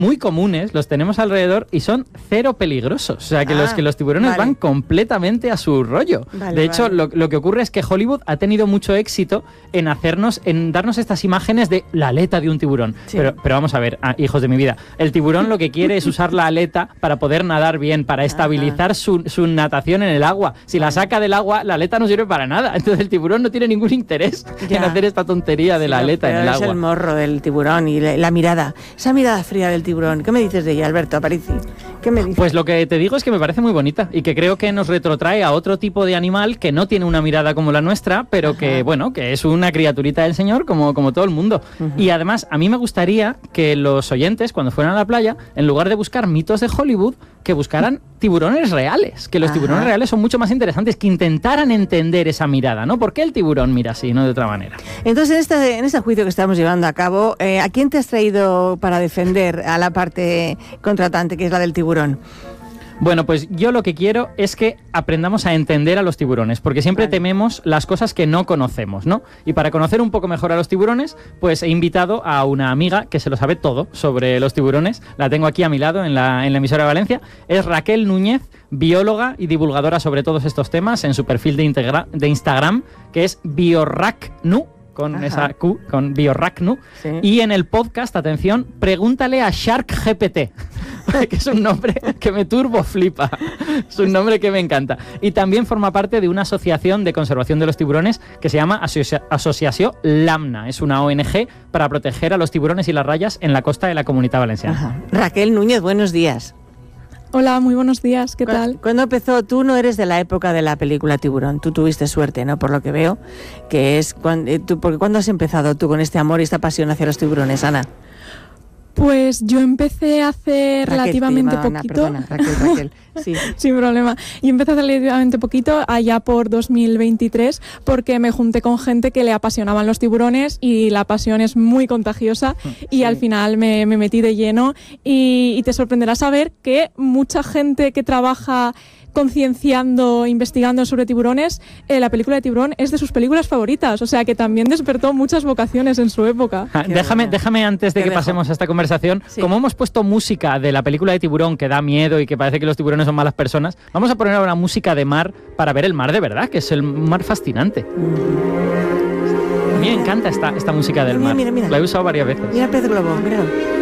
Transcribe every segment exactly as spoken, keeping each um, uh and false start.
muy comunes, los tenemos alrededor y son cero peligrosos. O sea, que, ah, los, que los tiburones vale. van completamente a su rollo. Vale, de hecho, vale. lo, lo que ocurre es que Hollywood ha tenido mucho éxito en hacernos, en darnos estas imágenes de la aleta de un tiburón. Sí. Pero, pero vamos a ver, ah, hijos de mi vida, el tiburón lo que quiere es usar la aleta para poder nadar bien, para estabilizar su, su natación en el agua. Si la saca del agua, la aleta no sirve para nada. Entonces el tiburón no tiene ningún interés ya. en hacer esta tontería de sí, la aleta en el es agua. Es el morro del tiburón y la, la mirada, esa mirada fría del tiburón. ¿Qué me dices de ella, Alberto Aparici? ¿Qué me dices? Pues lo que te digo es que me parece muy bonita y que creo que nos retrotrae a otro tipo de animal que no tiene una mirada como la nuestra, pero Ajá. que, bueno, que es una criaturita del Señor como, como todo el mundo. Uh-huh. Y además, a mí me gustaría que los oyentes, cuando fueran a la playa, en lugar de buscar mitos de Hollywood, que buscaran tiburones reales, que los Ajá. tiburones reales son mucho más interesantes, que intentaran entender esa mirada, ¿no? ¿Por qué el tiburón mira así, no de otra manera? Entonces, en este, en este juicio que estamos llevando a cabo, eh, ¿a quién te has traído para defender a la parte contratante, que es la del tiburón? Bueno, pues yo lo que quiero es que aprendamos a entender a los tiburones, porque siempre vale. tememos las cosas que no conocemos, ¿no? Y para conocer un poco mejor a los tiburones, pues he invitado a una amiga que se lo sabe todo sobre los tiburones. La tengo aquí a mi lado en la, en la emisora de Valencia. Es Raquel Núñez, bióloga y divulgadora sobre todos estos temas en su perfil de, integra- de Instagram, que es bioracnu, con Ajá. esa Q, con bioracnu. Sí. Y en el podcast, atención, pregúntale a SharkGPT. Que es un nombre que me turbo flipa, es un nombre que me encanta. Y también forma parte de una asociación de conservación de los tiburones que se llama Asocia- Asociació Lamna. Es una O N G para proteger a los tiburones y las rayas en la costa de la Comunitat Valenciana. Ajá. Raquel Núñez, buenos días. Hola, muy buenos días, ¿qué tal? ¿Cuándo empezó? Tú no eres de la época de la película Tiburón, tú tuviste suerte, ¿no? Por lo que veo, que es cuando, tú, porque ¿cuándo has empezado tú con este amor y esta pasión hacia los tiburones, Ana? Pues yo empecé hace Raquel, relativamente Ana, poquito. Perdona, Raquel, Raquel. Sí. Sin problema. Yo empecé hace relativamente poquito, allá por dos mil veintitrés, porque me junté con gente que le apasionaban los tiburones y la pasión es muy contagiosa y sí. al final me, me metí de lleno y, y te sorprenderá saber que mucha gente que trabaja concienciando, investigando sobre tiburones, eh, la película de Tiburón es de sus películas favoritas, o sea que también despertó muchas vocaciones en su época. Ah, déjame, déjame antes de Te que dejo. pasemos a esta conversación, sí. como hemos puesto música de la película de Tiburón que da miedo y que parece que los tiburones son malas personas, vamos a poner ahora música de mar para ver el mar de verdad, que es el mar fascinante. A mí me encanta esta, esta música del mira, mar, mira, mira. la he usado varias veces. Mira el pez globo, mira.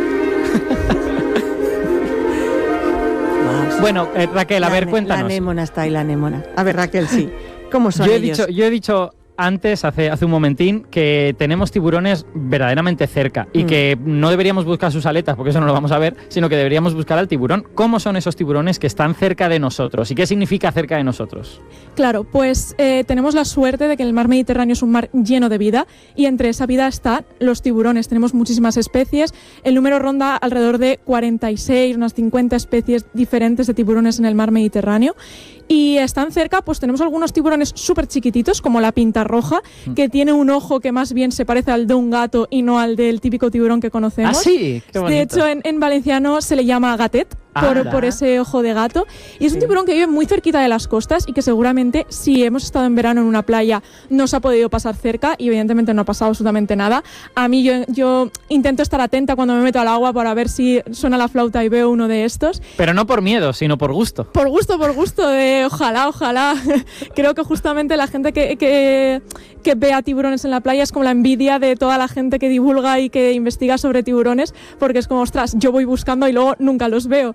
Bueno, eh, Raquel, a la ver, ne- cuéntanos. La anémona está ahí, la anémona. A ver, Raquel, sí. ¿Cómo son yo he ellos? Dicho, yo he dicho antes, hace, hace un momentín, que tenemos tiburones verdaderamente cerca y mm. que no deberíamos buscar sus aletas, porque eso no lo vamos a ver, sino que deberíamos buscar al tiburón. ¿Cómo son esos tiburones que están cerca de nosotros? ¿Y qué significa cerca de nosotros? Claro, pues eh, tenemos la suerte de que el mar Mediterráneo es un mar lleno de vida y entre esa vida están los tiburones. Tenemos muchísimas especies. El número ronda alrededor de cuarenta y seis, unas cincuenta especies diferentes de tiburones en el mar Mediterráneo. Y están cerca, pues tenemos algunos tiburones súper chiquititos, como la pinta roja, mm. que tiene un ojo que más bien se parece al de un gato y no al del típico tiburón que conocemos. Ah, sí, qué bonito. De hecho, en, en valenciano se le llama gatet. Por, por ese ojo de gato. Y es sí. un tiburón que vive muy cerquita de las costas y que seguramente, si hemos estado en verano en una playa, no se ha podido pasar cerca y evidentemente no ha pasado absolutamente nada. A mí yo, yo intento estar atenta cuando me meto al agua para ver si suena la flauta y veo uno de estos. Pero no por miedo, sino por gusto. Por gusto, por gusto. De ojalá, ojalá. Creo que justamente la gente que, que, que ve a tiburones en la playa es como la envidia de toda la gente que divulga y que investiga sobre tiburones, porque es como, ostras, yo voy buscando y luego nunca los veo.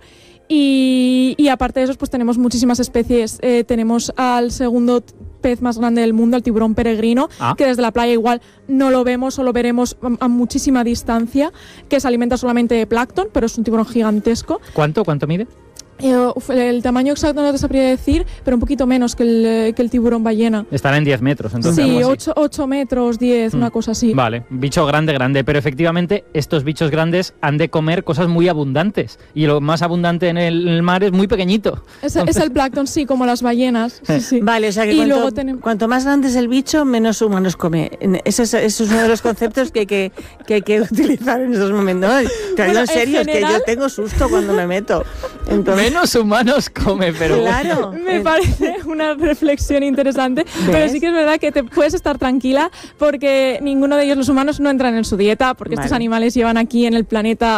Y, y aparte de eso, pues tenemos muchísimas especies. Eh, tenemos al segundo pez más grande del mundo, el tiburón peregrino, ah. que desde la playa igual no lo vemos o lo veremos a, a muchísima distancia, que se alimenta solamente de plancton, pero es un tiburón gigantesco. ¿Cuánto? ¿Cuánto mide? Eh, el tamaño exacto no te sabría decir, pero un poquito menos que el, que el tiburón ballena. Estará en diez metros, entonces. Sí, ocho metros, diez, mm. una cosa así. Vale, bicho grande, grande. Pero efectivamente, estos bichos grandes han de comer cosas muy abundantes. Y lo más abundante en el, en el mar es muy pequeñito. Es, entonces... es el plancton, sí, como las ballenas. Sí, sí. Vale, o sea que y cuanto, luego tenemos... cuanto más grande es el bicho, menos humanos come. Eso es, eso es uno de los conceptos que hay que, que, hay que utilizar en esos momentos. No, te digo bueno, en serio, en general... es que yo tengo susto cuando me meto. Entonces... Menos humanos come, pero claro, bueno. Me parece una reflexión interesante, ¿ves? Pero sí que es verdad que te puedes estar tranquila porque ninguno de ellos, los humanos, no entran en su dieta porque vale. estos animales llevan aquí en el planeta pff,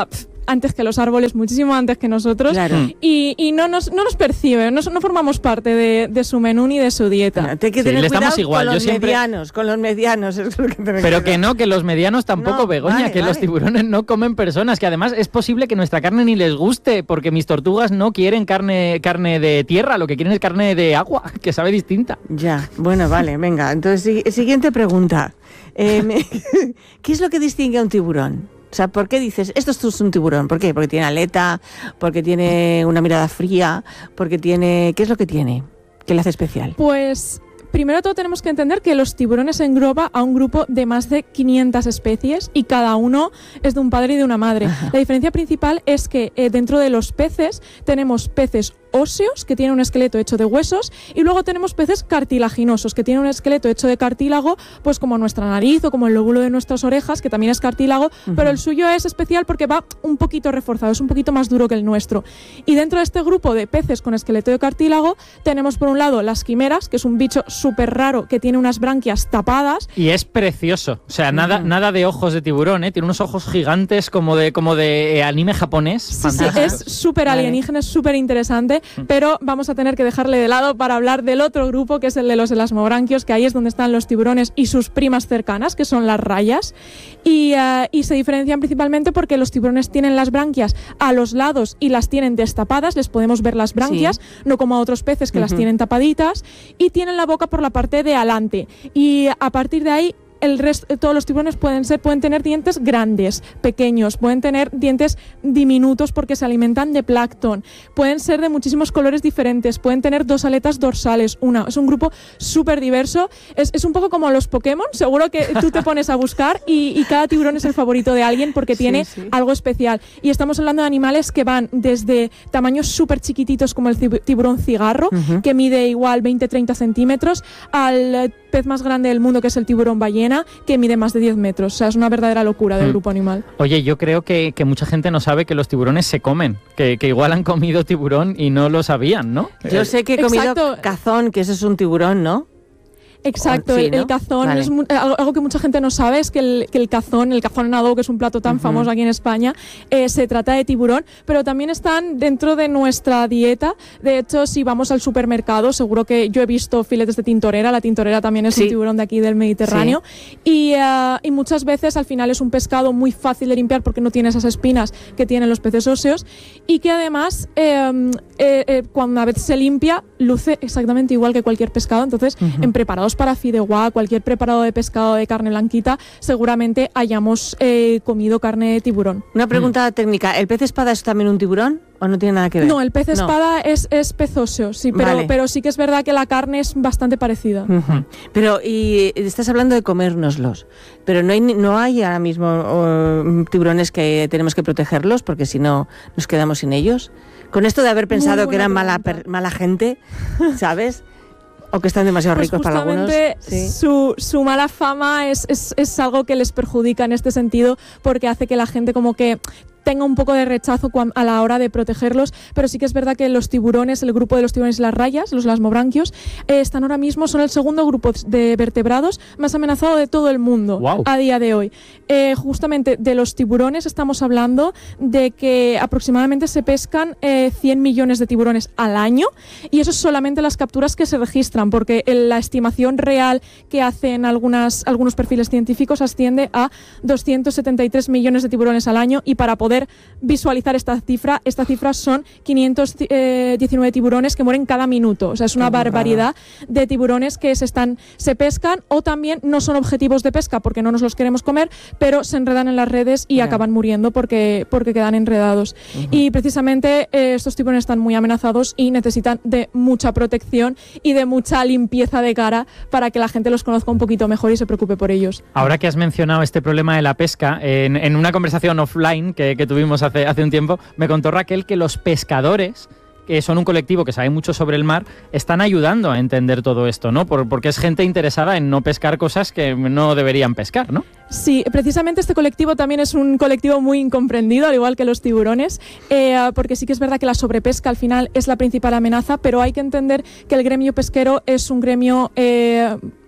antes que los árboles, muchísimo antes que nosotros, claro. y, y no, nos, no nos percibe, no, no formamos parte de, de su menú ni de su dieta. Claro, hay que Sí, tener le cuidado estamos igual, con yo los siempre- medianos, con los medianos. Es lo que tenemos Pero que que ver. no, que los medianos tampoco, No, Begoña, vale, que los vale. tiburones no comen personas, que además es posible que nuestra carne ni les guste, porque mis tortugas no quieren carne, carne de tierra, lo que quieren es carne de agua, que sabe distinta. Ya, bueno, vale, venga. Entonces, si- siguiente pregunta. Eh, me- ¿Qué es lo que distingue a un tiburón? O sea, ¿por qué dices, esto es un tiburón? ¿Por qué? Porque tiene aleta, porque tiene una mirada fría, porque tiene... ¿Qué es lo que tiene? ¿Qué le hace especial? Pues primero de todo tenemos que entender que los tiburones engloba a un grupo de más de quinientas especies y cada uno es de un padre y de una madre. Ajá. La diferencia principal es que eh, dentro de los peces tenemos peces óseos que tienen un esqueleto hecho de huesos y luego tenemos peces cartilaginosos que tienen un esqueleto hecho de cartílago, pues como nuestra nariz o como el lóbulo de nuestras orejas, que también es cartílago, Ujú. pero el suyo es especial porque va un poquito reforzado, es un poquito más duro que el nuestro. Y dentro de este grupo de peces con esqueleto de cartílago tenemos por un lado las quimeras, que es un bicho súper raro que tiene unas branquias tapadas. Y es precioso, o sea, nada, Ujú. nada de ojos de tiburón, ¿eh? Tiene unos ojos gigantes como de, como de eh, anime japonés. Sí, sí, fantásticos. es súper Vale. alienígena, es súper interesante, pero vamos a tener que dejarle de lado para hablar del otro grupo, que es el de los elasmobranquios, que ahí es donde están los tiburones y sus primas cercanas, que son las rayas. Y, eh, y se diferencian principalmente porque los tiburones tienen las branquias a los lados y las tienen destapadas, les podemos ver las branquias, no como a otros peces que las Ujú. tienen tapaditas, y tienen la boca por la parte de adelante. Y a partir de ahí el resto, todos los tiburones pueden ser, pueden tener dientes grandes, pequeños, pueden tener dientes diminutos porque se alimentan de plancton, pueden ser de muchísimos colores diferentes, pueden tener dos aletas dorsales, una. Es un grupo súper diverso. Es, es un poco como los Pokémon, seguro que tú te pones a buscar y, y cada tiburón es el favorito de alguien porque Sí, tiene sí. algo especial. Y estamos hablando de animales que van desde tamaños súper chiquititos como el tib- tiburón cigarro, Ujú. que mide igual veinte a treinta centímetros, al eh, pez más grande del mundo, que es el tiburón ballena, que mide más de diez metros. O sea, es una verdadera locura del Mm. grupo animal. Oye, yo creo que, que mucha gente no sabe que los tiburones se comen, que, que igual han comido tiburón y no lo sabían, ¿no? Yo Eh, sé que he comido Exacto. cazón, que ese es un tiburón, ¿no? Exacto, Sí, el, ¿no? el cazón Vale. es mu- algo, algo que mucha gente no sabe, es que el, que el cazón, el cazón en adobo, que es un plato tan Ujú. famoso aquí en España, eh, se trata de tiburón, pero también están dentro de nuestra dieta. De hecho, si vamos al supermercado, seguro que yo he visto filetes de tintorera, la tintorera también es Sí. un tiburón de aquí del Mediterráneo, y, eh, y muchas veces al final es un pescado muy fácil de limpiar porque no tiene esas espinas que tienen los peces óseos, y que además eh, eh, eh, cuando una vez se limpia luce exactamente igual que cualquier pescado. Entonces, Ujú. en preparados para fideuá, cualquier preparado de pescado de carne blanquita, seguramente hayamos eh, comido carne de tiburón. Una pregunta técnica. ¿El pez espada es también un tiburón o no tiene nada que ver? No, el pez No. espada es, es pez óseo, sí, pero, Vale. pero sí que es verdad que la carne es bastante parecida. Ujú. Pero, y estás hablando de comérnoslos, pero no hay, ni- no hay ahora mismo oh, tiburones que tenemos que protegerlos porque si no nos quedamos sin ellos. Con esto de haber pensado Muy que eran buena mala, pregunta. per- mala gente, ¿sabes? O que están demasiado Pues ricos para algunos. justamente Sí. su, su mala fama es, es, es algo que les perjudica en este sentido, porque hace que la gente como que tenga un poco de rechazo cuan- a la hora de protegerlos, pero sí que es verdad que los tiburones, el grupo de los tiburones y las rayas, los elasmobranquios, eh, están ahora mismo, son el segundo grupo de vertebrados más amenazado de todo el mundo Guau. a día de hoy. Eh, justamente de los tiburones estamos hablando de que aproximadamente se pescan eh, cien millones de tiburones al año, y eso es solamente las capturas que se registran, porque el- la estimación real que hacen algunas, algunos perfiles científicos asciende a doscientos setenta y tres millones de tiburones al año, y para poder visualizar esta cifra, esta cifra son quinientos diecinueve tiburones que mueren cada minuto. O sea, es una Qué burrada. barbaridad de tiburones que se están se pescan, o también no son objetivos de pesca porque no nos los queremos comer, pero se enredan en las redes y Ya. acaban muriendo porque, porque quedan enredados. Ujú. Y precisamente eh, estos tiburones están muy amenazados y necesitan de mucha protección y de mucha limpieza de cara para que la gente los conozca un poquito mejor y se preocupe por ellos. Ahora que has mencionado este problema de la pesca, en, en una conversación offline que, que tuvimos hace, hace un tiempo, me contó Raquel que los pescadores, que son un colectivo que sabe mucho sobre el mar, están ayudando a entender todo esto, ¿no? Por, porque es gente interesada en no pescar cosas que no deberían pescar, ¿no? Sí, precisamente este colectivo también es un colectivo muy incomprendido, al igual que los tiburones, eh, porque sí que es verdad que la sobrepesca al final es la principal amenaza, pero hay que entender que el gremio pesquero es un gremio... Eh,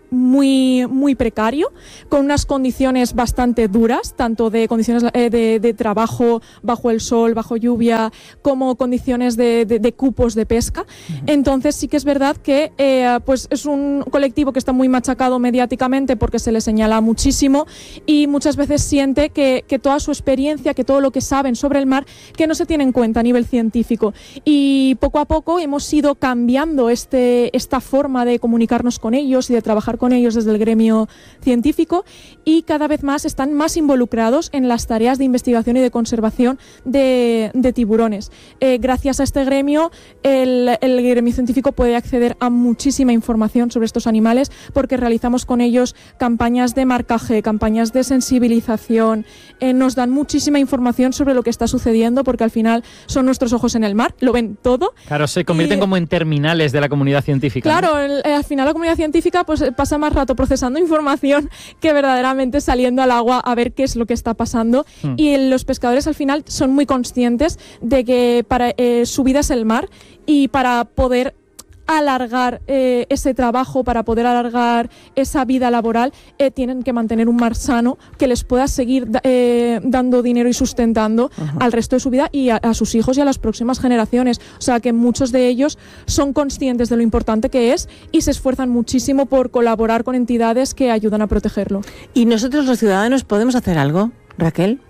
muy, muy precario, con unas condiciones bastante duras, tanto de condiciones eh, de, de trabajo bajo el sol, bajo lluvia, como condiciones de, de, de cupos de pesca. Uh-huh. Entonces sí que es verdad que eh, pues es un colectivo que está muy machacado mediáticamente porque se le señala muchísimo y muchas veces siente que, que toda su experiencia, que todo lo que saben sobre el mar, que no se tiene en cuenta a nivel científico. Y poco a poco hemos ido cambiando este, esta forma de comunicarnos con ellos y de trabajar con ellos desde el gremio científico, y cada vez más están más involucrados en las tareas de investigación y de conservación de, de tiburones. Eh, gracias a este gremio, el, el gremio científico puede acceder a muchísima información sobre estos animales porque realizamos con ellos campañas de marcaje, campañas de sensibilización, eh, nos dan muchísima información sobre lo que está sucediendo porque al final son nuestros ojos en el mar, lo ven todo. Claro, se convierten y, como en terminales de la comunidad científica. Claro, ¿no? el, al final la comunidad científica pues pasa más rato procesando información que verdaderamente saliendo al agua a ver qué es lo que está pasando. Hmm. Y los pescadores al final son muy conscientes de que para eh, su vida es el mar, y para poder alargar eh, ese trabajo, para poder alargar esa vida laboral, eh, tienen que mantener un mar sano que les pueda seguir eh, dando dinero y sustentando uh-huh. al resto de su vida y a, a sus hijos y a las próximas generaciones. O sea que muchos de ellos son conscientes de lo importante que es y se esfuerzan muchísimo por colaborar con entidades que ayudan a protegerlo. ¿Y nosotros los ciudadanos podemos hacer algo, Raquel?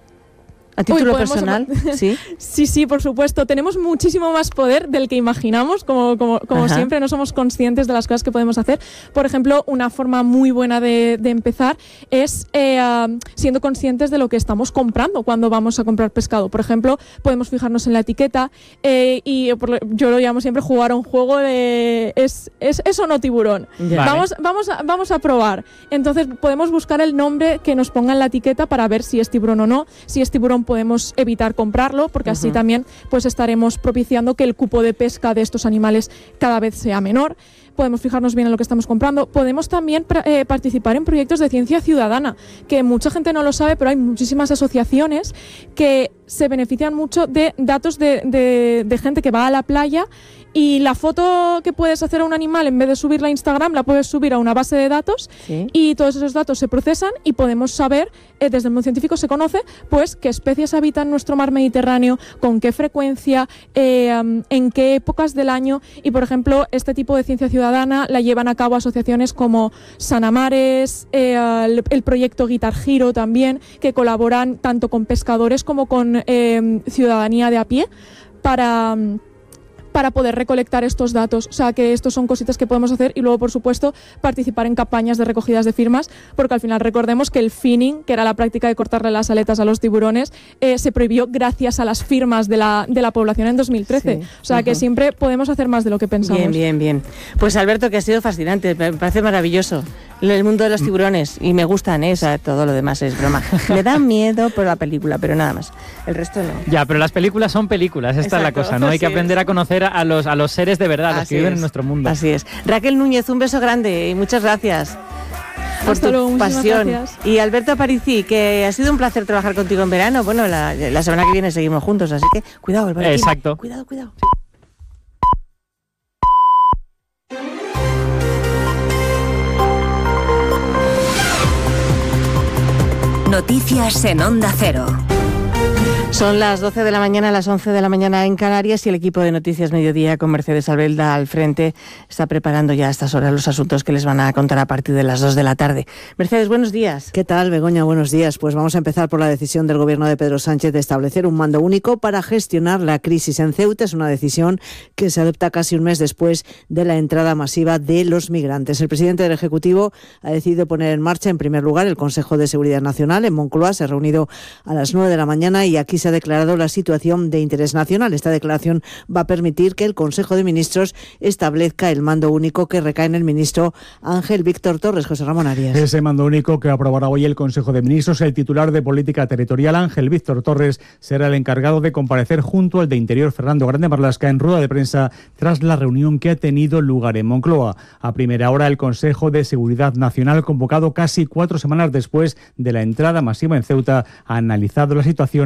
¿A título Uy, personal? ¿Sí? sí, sí, por supuesto. Tenemos muchísimo más poder del que imaginamos, como, como, como siempre, no somos conscientes de las cosas que podemos hacer. Por ejemplo, una forma muy buena de, de empezar es eh, uh, siendo conscientes de lo que estamos comprando cuando vamos a comprar pescado. Por ejemplo, podemos fijarnos en la etiqueta eh, y por lo, yo lo llamo siempre jugar a un juego de ¿es, es, es o no tiburón? Vale. Vamos, vamos, a, vamos a probar. Entonces podemos buscar el nombre que nos ponga en la etiqueta para ver si es tiburón o no. Si es tiburón, podemos evitar comprarlo porque uh-huh. así también pues estaremos propiciando que el cupo de pesca de estos animales cada vez sea menor. Podemos fijarnos bien en lo que estamos comprando. Podemos también eh, participar en proyectos de ciencia ciudadana, que mucha gente no lo sabe, pero hay muchísimas asociaciones que se benefician mucho de datos de, de, de gente que va a la playa, y la foto que puedes hacer a un animal, en vez de subirla a Instagram, la puedes subir a una base de datos, ¿sí? Y todos esos datos se procesan y podemos saber, eh, desde el mundo científico se conoce, pues qué especies habitan nuestro mar Mediterráneo, con qué frecuencia, eh, um, en qué épocas del año. Y, por ejemplo, este tipo de ciencia ciudadana la llevan a cabo asociaciones como Sanamares, eh, el, el proyecto Guitar Hero también, que colaboran tanto con pescadores como con eh, ciudadanía de a pie para... para poder recolectar estos datos. O sea, que estos son cositas que podemos hacer, y luego, por supuesto, participar en campañas de recogidas de firmas, porque al final recordemos que el finning, que era la práctica de cortarle las aletas a los tiburones, eh, se prohibió gracias a las firmas de la, de la población en dos mil trece. Sí. O sea, uh-huh. que siempre podemos hacer más de lo que pensamos. Bien, bien, bien. Pues Alberto, que ha sido fascinante, me parece maravilloso el mundo de los tiburones, y me gustan, ¿eh? O sea, todo lo demás es broma. Me da miedo por la película, pero nada más. El resto no. Ya, pero las películas son películas, esta Exacto, es la cosa, ¿no? Hay que aprender es. a conocer a los, a los seres de verdad, Así los que viven es. en nuestro mundo. Así es. Raquel Núñez, un beso grande y muchas gracias por Hasta tu luego, pasión. Gracias. Y Alberto Aparici, que ha sido un placer trabajar contigo en verano. Bueno, la, la semana que viene seguimos juntos, así que cuidado, Alberto. Exacto. Cuidado, cuidado. Noticias en Onda Cero. Son las doce de la mañana, las once de la mañana en Canarias, y el equipo de Noticias Mediodía, con Mercedes Albelda al frente, está preparando ya a estas horas los asuntos que les van a contar a partir de las dos de la tarde. Mercedes, buenos días. ¿Qué tal, Begoña? Buenos días. Pues vamos a empezar por la decisión del Gobierno de Pedro Sánchez de establecer un mando único para gestionar la crisis en Ceuta. Es una decisión que se adopta casi un mes después de la entrada masiva de los migrantes. El presidente del Ejecutivo ha decidido poner en marcha, en primer lugar, el Consejo de Seguridad Nacional en Moncloa. Se ha reunido a las nueve de la mañana y aquí se ha declarado la situación de interés nacional. Esta declaración va a permitir que el Consejo de Ministros establezca el mando único que recae en el ministro Ángel Víctor Torres. José Ramón Arias. Ese mando único que aprobará hoy el Consejo de Ministros, el titular de Política Territorial, Ángel Víctor Torres, será el encargado de comparecer junto al de Interior, Fernando Grande Marlasca, en rueda de prensa tras la reunión que ha tenido lugar en Moncloa. A primera hora, el Consejo de Seguridad Nacional, convocado casi cuatro semanas después de la entrada masiva en Ceuta, ha analizado la situación actual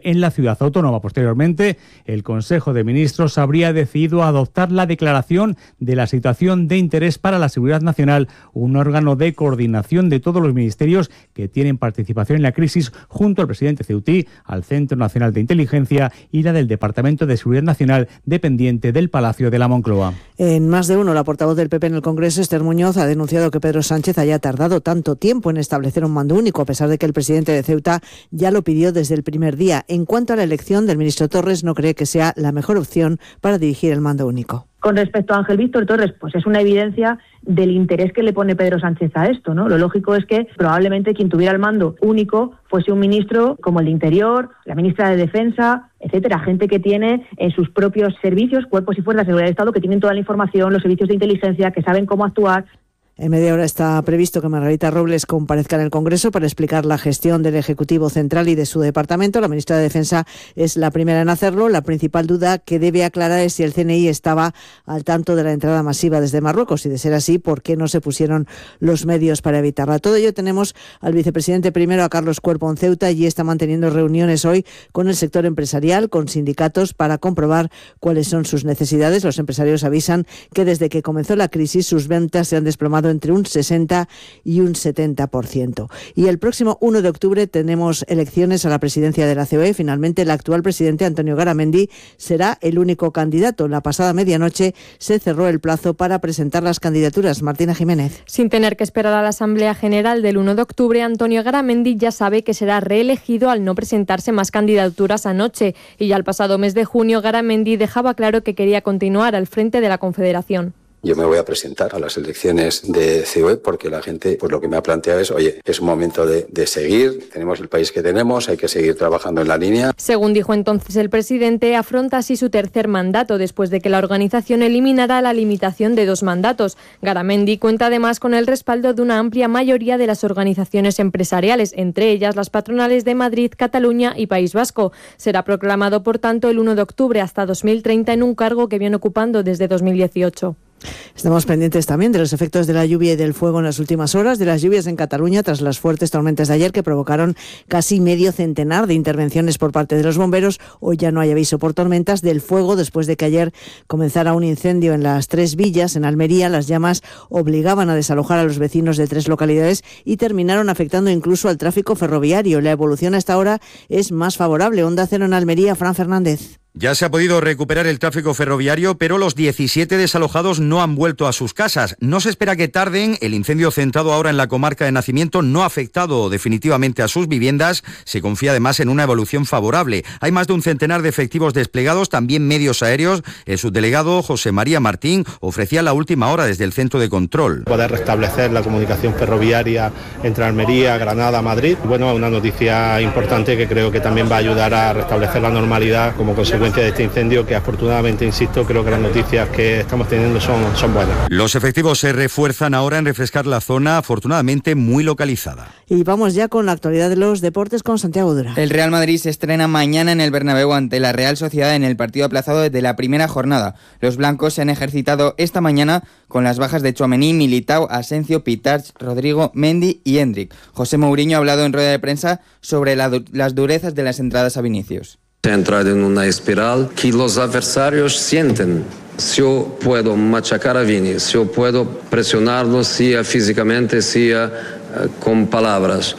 en la ciudad autónoma. Posteriormente, el Consejo de Ministros habría decidido adoptar la declaración de la situación de interés para la seguridad nacional, un órgano de coordinación de todos los ministerios que tienen participación en la crisis, junto al presidente ceutí, al Centro Nacional de Inteligencia y la del Departamento de Seguridad Nacional, dependiente del Palacio de la Moncloa. En más de uno, la portavoz del P P en el Congreso, Esther Muñoz, ha denunciado que Pedro Sánchez haya tardado tanto tiempo en establecer un mando único, a pesar de que el presidente de Ceuta ya lo pidió desde el primer día. En cuanto a la elección del ministro Torres, no cree que sea la mejor opción para dirigir el mando único. Con respecto a Ángel Víctor Torres, pues es una evidencia del interés que le pone Pedro Sánchez a esto, ¿no? Lo lógico es que probablemente quien tuviera el mando único fuese un ministro como el de Interior, la ministra de Defensa, etcétera, gente que tiene en sus propios servicios, cuerpos y fuerzas de seguridad del Estado, que tienen toda la información, los servicios de inteligencia, que saben cómo actuar. En media hora está previsto que Margarita Robles comparezca en el Congreso para explicar la gestión del Ejecutivo Central y de su departamento. La ministra de Defensa es la primera en hacerlo. La principal duda que debe aclarar es si el C N I estaba al tanto de la entrada masiva desde Marruecos y, de ser así, por qué no se pusieron los medios para evitarla. Todo ello tenemos al vicepresidente primero, a Carlos Cuerpo, en Ceuta, y está manteniendo reuniones hoy con el sector empresarial, con sindicatos, para comprobar cuáles son sus necesidades. Los empresarios avisan que desde que comenzó la crisis sus ventas se han desplomado entre un sesenta y un setenta por ciento. Y el próximo uno de octubre tenemos elecciones a la presidencia de la C O E. Finalmente, el actual presidente, Antonio Garamendi, será el único candidato. La pasada medianoche se cerró el plazo para presentar las candidaturas. Martina Jiménez. Sin tener que esperar a la Asamblea General del uno de octubre, Antonio Garamendi ya sabe que será reelegido al no presentarse más candidaturas anoche. Y ya el pasado mes de junio, Garamendi dejaba claro que quería continuar al frente de la Confederación. Yo me voy a presentar a las elecciones de C O E porque la gente, pues lo que me ha planteado es, oye, es un momento de, de seguir, tenemos el país que tenemos, hay que seguir trabajando en la línea. Según dijo entonces el presidente, afronta así su tercer mandato después de que la organización eliminara la limitación de dos mandatos. Garamendi cuenta además con el respaldo de una amplia mayoría de las organizaciones empresariales, entre ellas las patronales de Madrid, Cataluña y País Vasco. Será proclamado, por tanto, el uno de octubre hasta dos mil treinta en un cargo que viene ocupando desde dos mil dieciocho. Estamos pendientes también de los efectos de la lluvia y del fuego en las últimas horas, de las lluvias en Cataluña tras las fuertes tormentas de ayer que provocaron casi medio centenar de intervenciones por parte de los bomberos. Hoy ya no hay aviso por tormentas. Del fuego, después de que ayer comenzara un incendio en las Tres Villas, en Almería. Las llamas obligaban a desalojar a los vecinos de tres localidades y terminaron afectando incluso al tráfico ferroviario. La evolución hasta ahora es más favorable. Onda Cero en Almería, Fran Fernández. Ya se ha podido recuperar el tráfico ferroviario, pero los diecisiete desalojados no han vuelto a sus casas. No se espera que tarden. El incendio centrado ahora en la comarca de Nacimiento no ha afectado definitivamente a sus viviendas. Se confía además en una evolución favorable. Hay más de un centenar de efectivos desplegados, también medios aéreos. El subdelegado José María Martín ofrecía la última hora desde el centro de control. Poder restablecer la comunicación ferroviaria entre Almería, Granada, Madrid. Bueno, una noticia importante que creo que también va a ayudar a restablecer la normalidad como consecuencia de este incendio, que afortunadamente, insisto, creo que las noticias que estamos teniendo son, son buenas. Los efectivos se refuerzan ahora en refrescar la zona, afortunadamente muy localizada. Y vamos ya con la actualidad de los deportes con Santiago Dura. El Real Madrid se estrena mañana en el Bernabéu ante la Real Sociedad en el partido aplazado desde la primera jornada. Los blancos se han ejercitado esta mañana con las bajas de Tchouaméni, Militao, Asensio, Pitarch, Rodrigo, Mendy y Hendrik. José Mourinho ha hablado en rueda de prensa sobre la, las durezas de las entradas a Vinicius. Se ha entrado en una espiral que los adversarios sienten. Si yo puedo machacar a Vini, si yo puedo presionarlo, sea físicamente, sea uh, con palabras,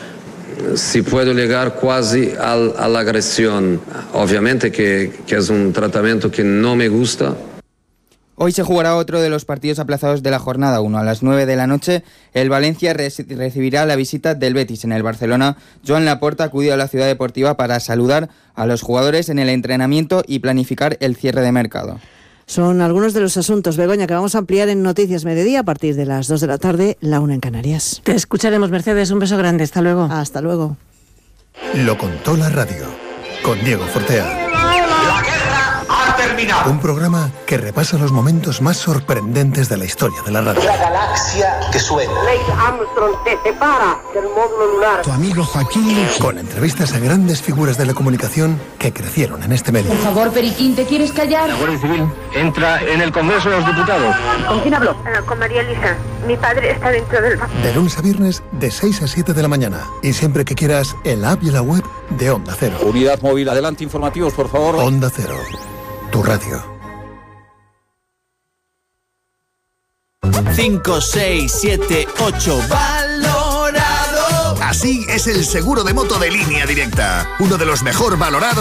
si puedo llegar casi al, a la agresión, obviamente que, que es un tratamiento que no me gusta. Hoy se jugará otro de los partidos aplazados de la jornada uno. A las nueve de la noche, el Valencia recibirá la visita del Betis. En el Barcelona, Joan Laporta acudió a la ciudad deportiva para saludar a los jugadores en el entrenamiento y planificar el cierre de mercado. Son algunos de los asuntos, Begoña, que vamos a ampliar en Noticias Mediodía a partir de las dos de la tarde, la una en Canarias. Te escucharemos, Mercedes. Un beso grande. Hasta luego. Hasta luego. Lo contó la radio, con Diego Fortea. La guerra arte terminado. Un programa que repasa los momentos más sorprendentes de la historia de la radio. La galaxia que suena. Neil Armstrong te separa del módulo lunar. Tu amigo Joaquín. Con entrevistas a grandes figuras de la comunicación que crecieron en este medio. Por favor, Periquín, ¿te quieres callar? La Guardia Civil entra en el Congreso de los Diputados. ¿Con quién hablo? Uh, con María Elisa. Mi padre está dentro del banco. De lunes a viernes, de seis a siete de la mañana. Y siempre que quieras, en la app y la web de Onda Cero. Unidad móvil, adelante, informativos, por favor. Onda Cero, tu radio. cinco, seis, siete, ocho, valorado. Así es el seguro de moto de Línea Directa. Uno de los mejor valorados